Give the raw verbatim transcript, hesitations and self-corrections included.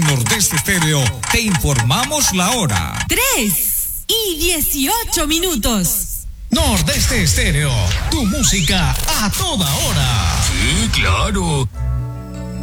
Nordeste Estéreo te informamos la hora. Tres y dieciocho minutos. Nordeste Estéreo, tu música a toda hora. Sí, claro.